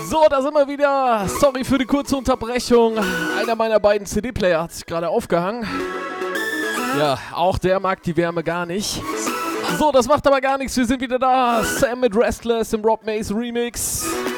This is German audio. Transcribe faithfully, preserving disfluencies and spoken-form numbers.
So, da sind wir wieder. Sorry für die kurze Unterbrechung. Einer meiner beiden C D-Player hat sich gerade aufgehangen. Ja, auch der mag die Wärme gar nicht. So, das macht aber gar nichts. Wir sind wieder da. Sam mit Restless im Rob Mace Remix.